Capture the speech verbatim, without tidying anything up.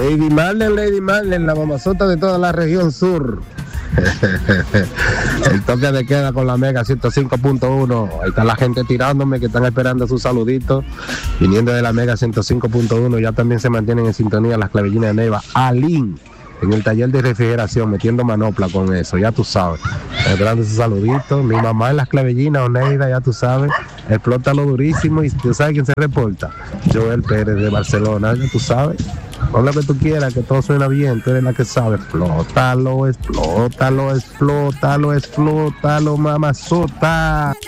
Lady Marlene, Lady Marlene, la mamazota de toda la región sur. El toque de queda con la Mega ciento cinco punto uno. Ahí está la gente tirándome que están esperando sus saluditos. Viniendo de la Mega ciento cinco punto uno, ya también se mantienen en sintonía las clavellinas de Neiva. Alín, en el taller de refrigeración, metiendo manopla con eso, ya tú sabes. Esperando sus saluditos. Mi mamá en las clavellinas, Oneida, ya tú sabes. Explótalo durísimo. Y tú sabes quién se reporta. Joel Pérez de Barcelona, ya tú sabes. Pon lo que tú quieras, que todo suena bien, tú eres la que sabe. Explótalo, explótalo, explótalo, explótalo, mamazota.